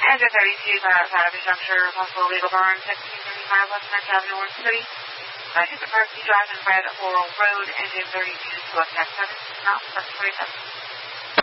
Engine 32, fire outside of the juncture, possible legal burn, 1635 West Metro Avenue, Orange City. Ship the car to drive in red Laurel Road, engine 32, select F7, not 47.